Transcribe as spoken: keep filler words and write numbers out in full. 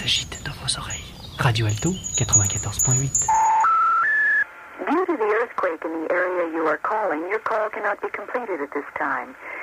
s'agite dans vos oreilles. Radio Alto, quatre-vingt-quatorze point huit. Due to the earthquake in the area you are calling, your call cannot be completed at this time.